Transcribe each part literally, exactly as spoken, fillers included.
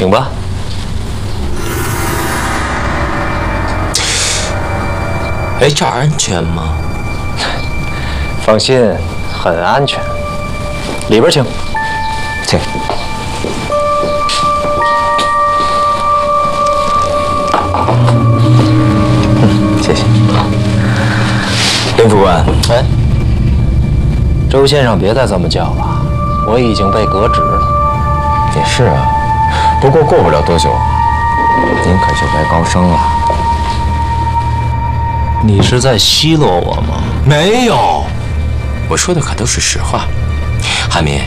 请吧。 哎，这儿安全吗？ 放心，很安全。里边请，请。嗯，谢谢。林副官，哎，周先生，别再这么叫了，我已经被革职了。 也是啊，不过过不了多久，您可就该高升了。 你是在奚落我吗？ 没有，我说的可都是实话。汉民，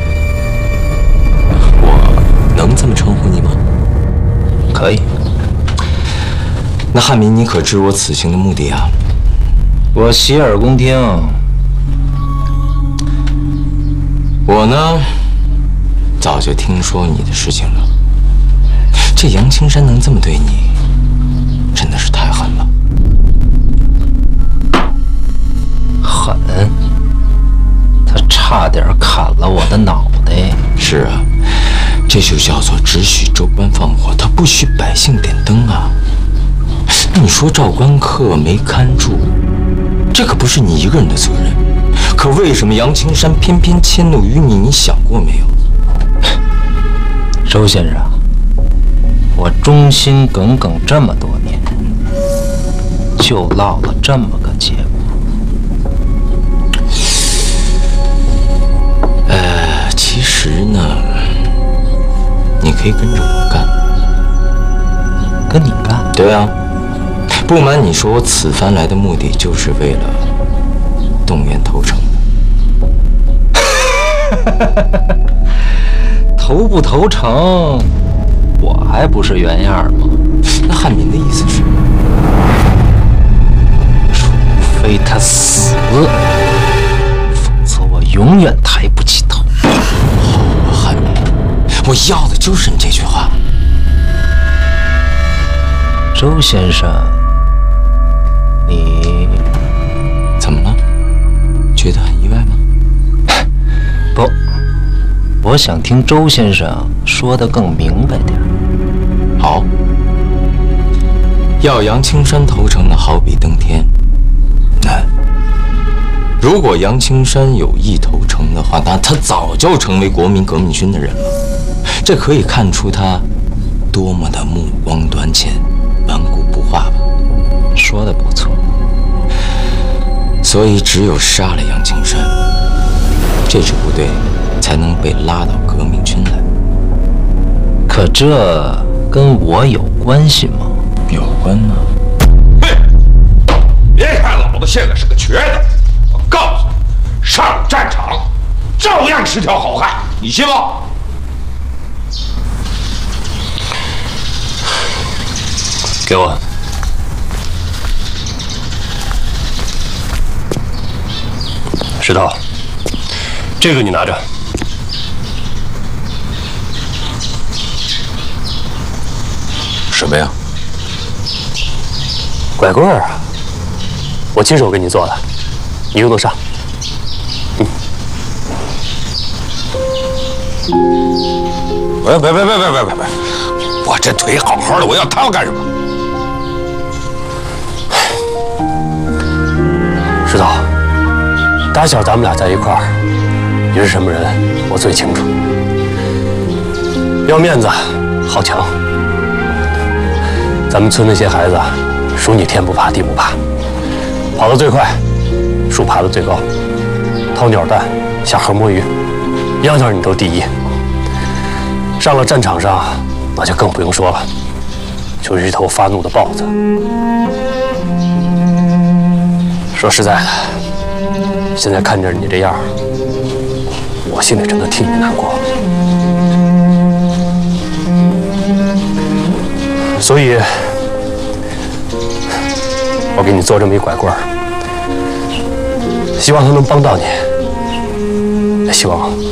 我能这么称呼你吗？ 可以。 那汉民，你可知我此行的目的啊？ 我洗耳恭听。 我呢，早就听说你的事情了。这杨青山能这么对你，真的是太狠了。 狠？他差点砍了我的脑袋。 是啊，这就叫做只许州官放火，他不许百姓点灯啊。你说赵官客没看住，这可不是你一个人的责任。可为什么杨青山偏偏迁怒于你？你想过没有？ 周先生，我忠心耿耿这么多年，就落了这么个结果。 呃，其实呢，你可以跟着我干。 跟你干？ 对啊，不瞒你说，我此番来的目的就是为了动员投诚。 投不投诚，我还不是原样吗？ 那汉民的意思是， 除非他死，否则我永远抬不起头。 好，汉民，我要的就是你这句话。 周先生，你怎么了？觉得很意外吗？ 不，我想听周先生说得更明白点。 好，要杨青山投诚的，好比登天。那如果杨青山有意投诚的话，那他早就成为国民革命军的人了。这可以看出他多么的目光短浅、顽固不化吧？ 说得不错。 所以只有杀了杨青山，这支部队才能被拉到革命军来。 可这跟我有关系吗？ 有关呢。 嘿，别看老子现在是个瘸子，我告诉你，上战场照样是条好汉，你信吗？ 给我。石头，这个你拿着。 什么呀？ 拐棍儿啊！我亲手给你做的，你用得上。嗯。 别别别别别别别别！我这腿好好的，我要它干什么？ 石头，打小咱们俩在一块儿，你是什么人，我最清楚。要面子，好强。咱们村那些孩子，数你天不怕地不怕，跑得最快，树爬得最高，掏鸟蛋，下河摸鱼，样样你都第一。上了战场上，那就更不用说了，就是一头发怒的豹子。说实在的，现在看着你这样，我心里真的替你难过。所以，我给你做这么一拐棍儿，希望它能帮到你，也希望